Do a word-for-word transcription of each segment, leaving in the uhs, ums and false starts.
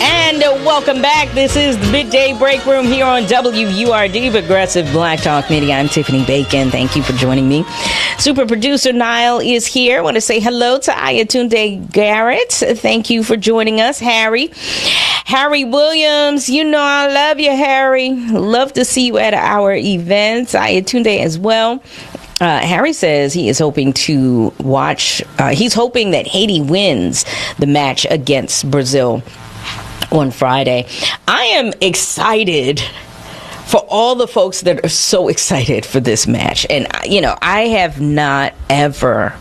And uh, welcome back. This is the Midday Break Room here on W U R D, Progressive Black Talk Media. I'm Tiffany Bacon. Thank you for joining me. Super producer Niall is here. I want to say hello to Ayatunde Garrett. Thank you for joining us, Harry. Harry Williams, you know I love you, Harry. Love to see you at our events. Ayatunde as well. Uh, Harry says he is hoping to watch, uh, he's hoping that Haiti wins the match against Brazil on Friday. I am excited for all the folks that are so excited for this match. And, you know, I have not ever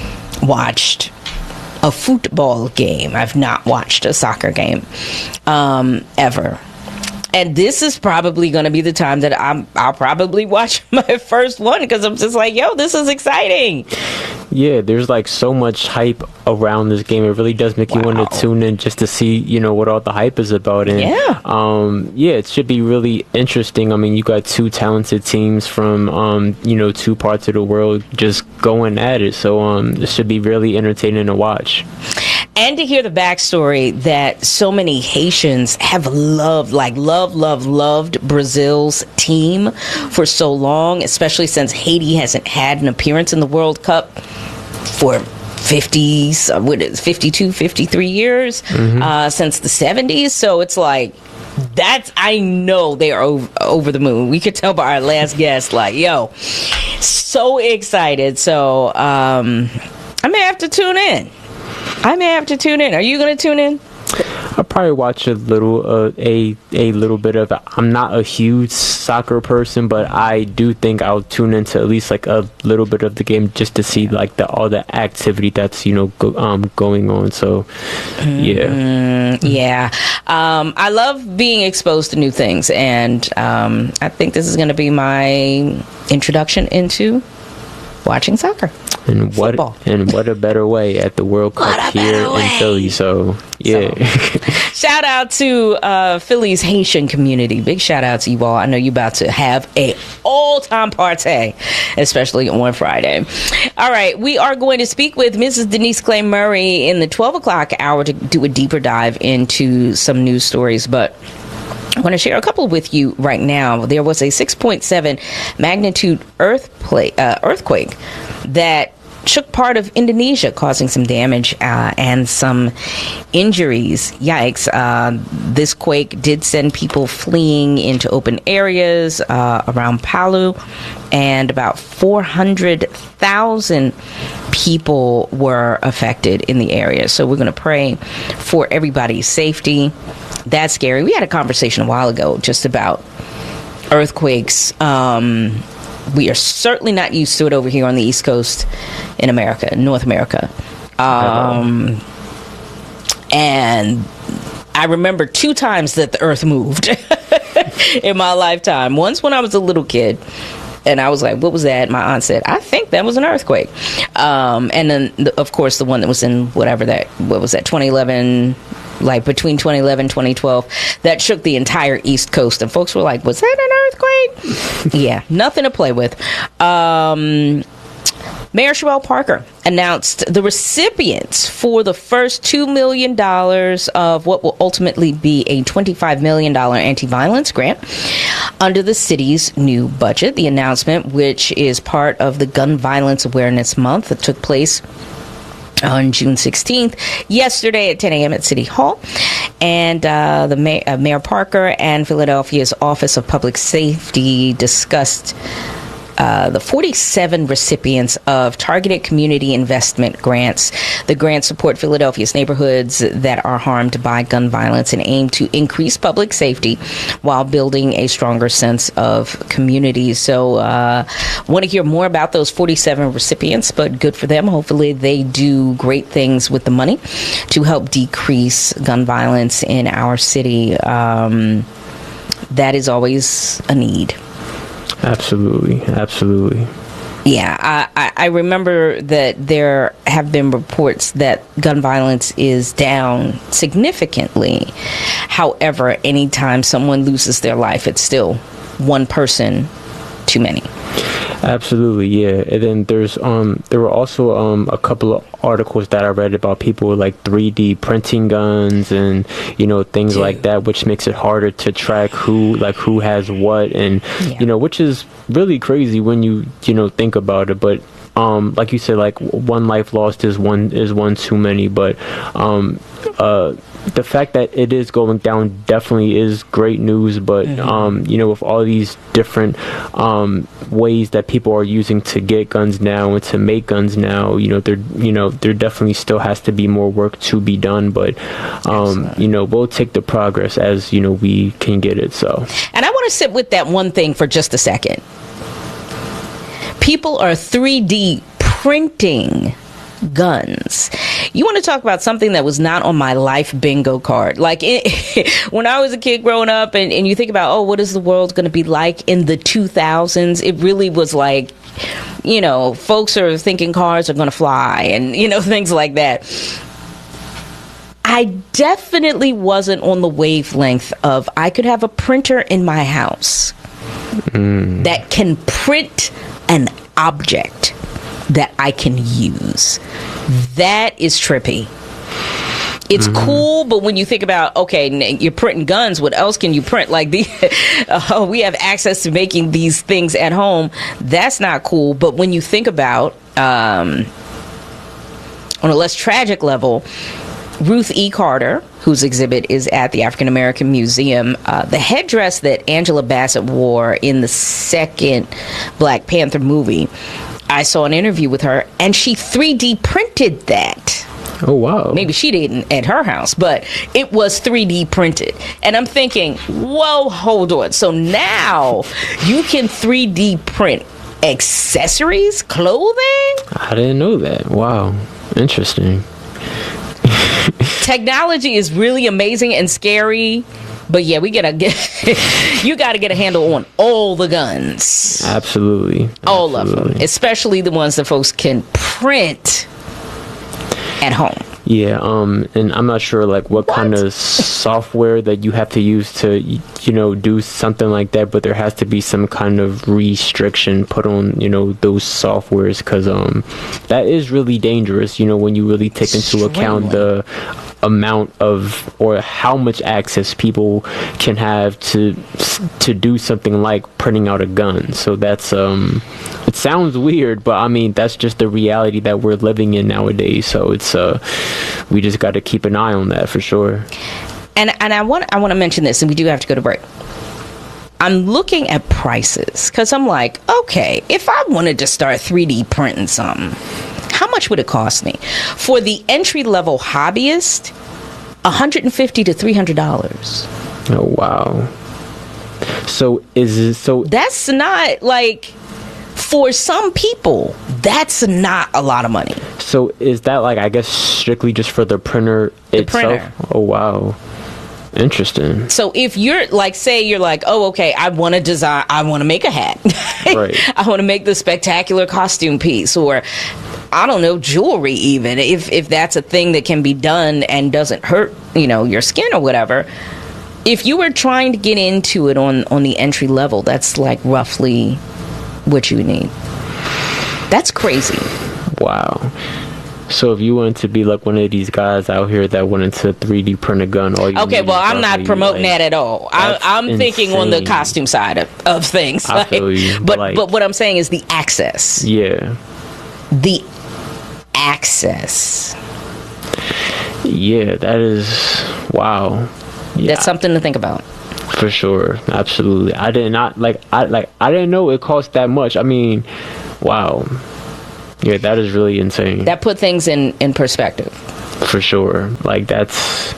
watched a football game. I've not watched a soccer game um, ever. And this is probably going to be the time that I'm, I'll probably watch my first one because I'm just like, yo, this is exciting. Yeah, there's like so much hype around this game. It really does make wow. you want to tune in just to see, you know, what all the hype is about. And yeah, um, yeah, it should be really interesting. I mean, you got two talented teams from, um, you know, two parts of the world just going at it. So um, it should be really entertaining to watch. And to hear the backstory that so many Haitians have loved, like love, love, loved Brazil's team for so long, especially since Haiti hasn't had an appearance in the World Cup for fifties, what is fifty-two, fifty-three years, mm-hmm. uh, since the seventies. So it's like, that's, I know they are over, over the moon. We could tell by our last guest, like, yo, so excited. So um, I may have to tune in. I may have to tune in. Are you going to tune in? I'll probably watch a little, uh, a a little bit of it. I'm not a huge soccer person, but I do think I'll tune into at least like a little bit of the game just to see like the all the activity that's, you know, go, um going on. So yeah, mm, yeah. Um, I love being exposed to new things, and um, I think this is going to be my introduction into watching soccer. And what Football. and what a better way at the World Cup here in Philly. So yeah. So, shout out to uh, Philly's Haitian community. Big shout out to you all. I know you about to have a all time party, especially on Friday. All right, we are going to speak with Missus Denise Clay Murray in the twelve o'clock hour to do a deeper dive into some news stories, but I want to share a couple with you right now. There was a six point seven magnitude earthquake, uh, earthquake that shook part of Indonesia, causing some damage uh, and some injuries. Yikes. Uh, this quake did send people fleeing into open areas uh, around Palu, and about four hundred thousand people were affected in the area. So we're going to pray for everybody's safety. That's scary. We had a conversation a while ago just about earthquakes. Um, we are certainly not used to it over here on the East Coast in America, North America. Um, and I remember two times that the earth moved in my lifetime. Once when I was a little kid, and I was like, what was that? My aunt said, I think that was an earthquake. Um, and then, the, of course, the one that was in whatever that, what was that, twenty eleven, like between twenty eleven and twenty twelve, that shook the entire East Coast. And folks were like, was that an earthquake? Yeah, nothing to play with. Um, Mayor Sherelle Parker announced the recipients for the first two million dollars of what will ultimately be a twenty-five million dollars anti-violence grant under the city's new budget. The announcement, which is part of the Gun Violence Awareness Month that took place on June sixteenth, yesterday at ten a.m. at City Hall. And uh, the May- uh, Mayor Parker and Philadelphia's Office of Public Safety discussed Uh, the forty-seven recipients of targeted community investment grants. The grants support Philadelphia's neighborhoods that are harmed by gun violence and aim to increase public safety while building a stronger sense of community. So uh, want to hear more about those forty-seven recipients, but good for them. Hopefully they do great things with the money to help decrease gun violence in our city. Um, that is always a need. Absolutely, absolutely. Yeah, I, I remember that there have been reports that gun violence is down significantly. However, anytime someone loses their life, it's still one person too many. Absolutely, yeah. And then there's um there were also um a couple of articles that I read about people with like three D printing guns and you know things Dude. like that, which makes it harder to track who like who has what, and Yeah. you know which is really crazy when you you know think about it. But um like you said, like one life lost is one is one too many. But um uh the fact that it is going down definitely is great news. But Mm-hmm. um you know with all these different um ways that people are using to get guns now and to make guns now, you know there you know there definitely still has to be more work to be done. But um Excellent. you know we'll take the progress as you know we can get it. So And I want to sit with that one thing for just a second. People are three D printing guns. You want to talk about something that was not on my life bingo card. Like it, when I was a kid growing up and, and you think about, oh, what is the world going to be like in the two thousands? It really was like, you know, folks are thinking cars are going to fly and, you know, things like that. I definitely wasn't on the wavelength of I could have a printer in my house mm. that can print an object that I can use. That is trippy. It's mm-hmm. cool, but when you think about, okay, you're printing guns, what else can you print? Like, the uh, we have access to making these things at home. That's not cool. But when you think about, um, on a less tragic level, Ruth E. Carter, whose exhibit is at the African American Museum, uh, the headdress that Angela Bassett wore in the second Black Panther movie, I saw an interview with her, and she three D printed that. Oh, wow. Maybe she didn't at her house, but it was three D printed. And I'm thinking, whoa, hold on. So now you can three D print accessories, clothing? I didn't know that. Wow. Interesting. Technology is really amazing and scary. But yeah, we gotta get you gotta get a handle on all the guns. Absolutely. All Absolutely. of them. Especially the ones that folks can print at home. Yeah, um, and I'm not sure like what, What? kind of software that you have to use to, you know, do something like that. But there has to be some kind of restriction put on, you know, those softwares, because um, that is really dangerous. You know, when you really take into account the amount of or how much access people can have to to do something like printing out a gun. So that's um, it sounds weird, but I mean that's just the reality that we're living in nowadays. So it's uh. we just got to keep an eye on that for sure. And and I want I want to mention this, and we do have to go to break. I'm looking at prices because I'm like, okay, if I wanted to start three D printing something, how much would it cost me? For the entry level hobbyist, one hundred fifty to three hundred dollars. Oh wow! So is it, so that's not like. For some people, that's not a lot of money. So is that like, I guess, strictly just for the printer the itself? Printer. Oh, wow. Interesting. So if you're like, say you're like, oh, okay, I want to design, I want to make a hat. Right. I want to make the spectacular costume piece, or I don't know, jewelry even, if, if that's a thing that can be done and doesn't hurt, you know, your skin or whatever. If you were trying to get into it on, on the entry level, that's like roughly what you need. That's crazy. Wow. So if you wanted to be like one of these guys out here that wanted to three D print a gun, all you okay, need well, is I'm not roughly, promoting like, that at all. I, I'm thinking on the insane. costume side of, of things. I Like, feel you, but but, like- but what I'm saying is the access. Yeah. The access. Yeah, that is wow. Yeah. That's something to think about. For sure, absolutely. I did not like. I like. I didn't know it cost that much. I mean, wow. Yeah, that is really insane. That put things in in perspective. For sure. Like that's.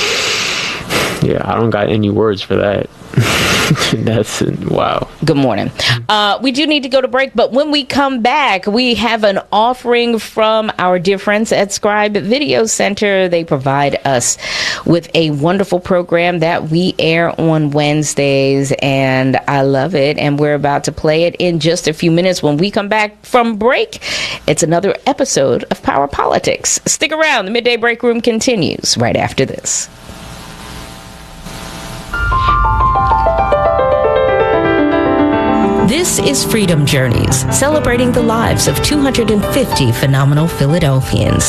Yeah, I don't got any words for that. That's wow. Good morning. Uh, we do need to go to break, but when we come back, we have an offering from our dear friends at Scribe Video Center. They provide us with a wonderful program that we air on Wednesdays, and I love it. And we're about to play it in just a few minutes. When we come back from break, it's another episode of Power Politics. Stick around. The Midday Break Room continues right after this. This is Freedom Journeys, celebrating the lives of two hundred fifty phenomenal Philadelphians.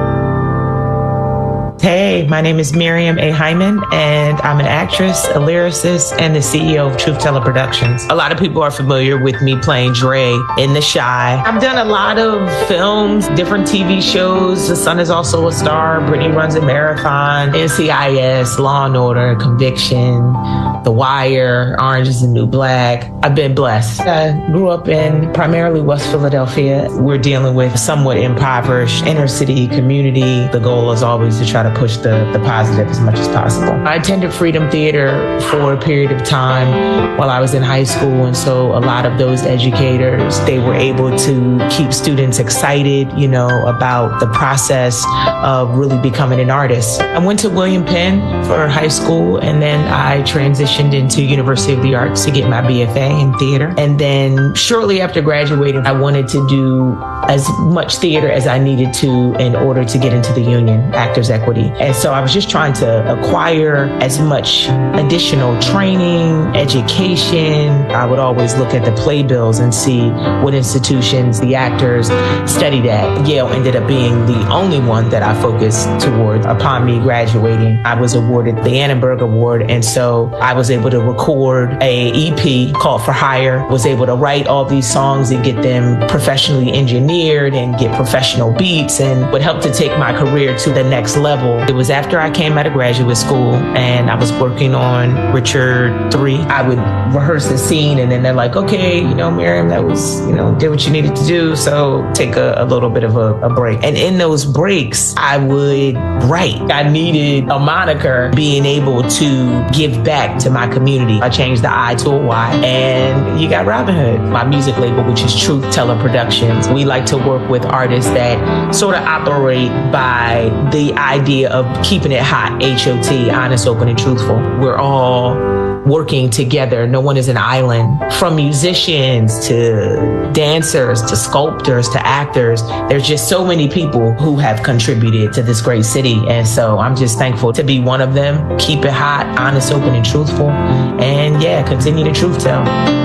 Hey, my name is Miriam A. Hyman, and I'm an actress, a lyricist, and the C E O of Truth Teller Productions. A lot of people are familiar with me playing Dre in The Chi. I've done a lot of films, different T V shows. The Sun is also a star. Brittany Runs a Marathon, N C I S, Law and Order, Conviction, The Wire, Orange is the New Black. I've been blessed. I grew up in primarily West Philadelphia. We're dealing with somewhat impoverished inner city community. The goal is always to try to push the, the positive as much as possible. I attended Freedom Theater for a period of time while I was in high school, and so a lot of those educators, they were able to keep students excited, you know, about the process of really becoming an artist. I went to William Penn for high school, and then I transitioned into University of the Arts to get my B F A in theater. And then shortly after graduating, I wanted to do as much theater as I needed to in order to get into the union, Actors Equity. And so I was just trying to acquire as much additional training, education. I would always look at the playbills and see what institutions the actors studied at. Yale ended up being the only one that I focused toward. Upon me graduating, I was awarded the Annenberg Award. And so I was able to record a E P called For Hire, was able to write all these songs and get them professionally engineered and get professional beats, and would help to take my career to the next level. It was after I came out of graduate school and I was working on Richard three. I would rehearse the scene and then they're like, okay, you know, Miriam, that was, you know, did what you needed to do. So take a, a little bit of a, a break. And in those breaks, I would write. I needed a moniker, being able to give back to my community. I changed the I to a Y, and you got Robin Hood, my music label, which is Truth Teller Productions. We like to work with artists that sort of operate by the idea of keeping it hot, H O T, honest, open, and truthful. We're all working together. No one is an island. From musicians to dancers to sculptors to actors, there's just so many people who have contributed to this great city. And so I'm just thankful to be one of them. Keep it hot, honest, open, and truthful. And yeah, continue to truth tell.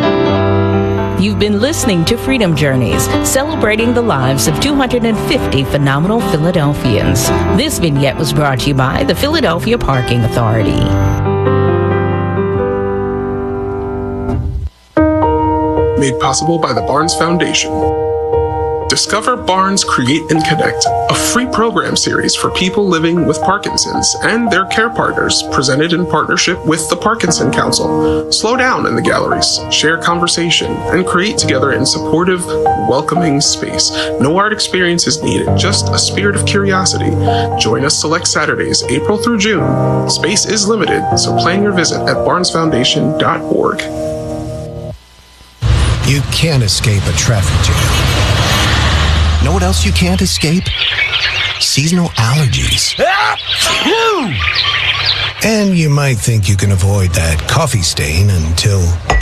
You've been listening to Freedom Journeys, celebrating the lives of two hundred fifty phenomenal Philadelphians. This vignette was brought to you by the Philadelphia Parking Authority. Made possible by the Barnes Foundation. Discover Barnes Create and Connect, a free program series for people living with Parkinson's and their care partners, presented in partnership with the Parkinson Council. Slow down in the galleries, share conversation, and create together in supportive, welcoming space. No art experience is needed, just a spirit of curiosity. Join us select Saturdays, April through June. Space is limited, so plan your visit at barnes foundation dot org. You can't escape a traffic jam. Know what else you can't escape? Seasonal allergies. And you might think you can avoid that coffee stain until...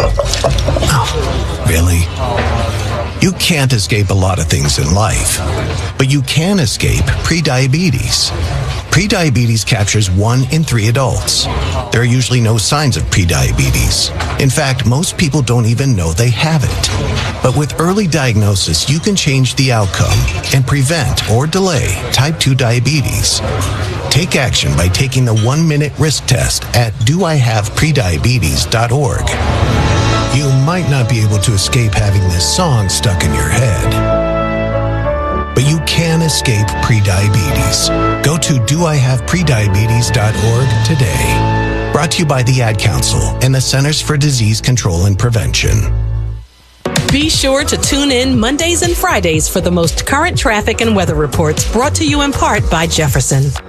Oh, really? You can't escape a lot of things in life, but you can escape prediabetes. Prediabetes captures one in three adults. There are usually no signs of prediabetes. In fact, most people don't even know they have it. But with early diagnosis, you can change the outcome and prevent or delay type two diabetes. Take action by taking the one-minute risk test at do I have prediabetes dot org. You might not be able to escape having this song stuck in your head, but you can escape prediabetes. Go to do I have prediabetes dot org today. Brought to you by the Ad Council and the Centers for Disease Control and Prevention. Be sure to tune in Mondays and Fridays for the most current traffic and weather reports, brought to you in part by Jefferson.